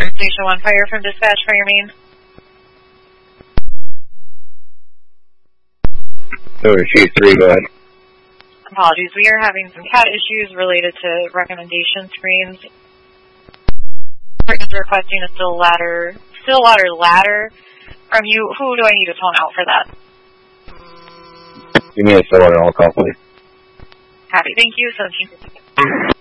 Station 1 Fire from dispatch, fire main. Over Chief 3, go ahead. Apologies, we are having some CAT issues related to recommendation screens. We're requesting a still water ladder from you. Who do I need to phone out for that? Give me a still water, I'll call, please. Happy, thank you. 17.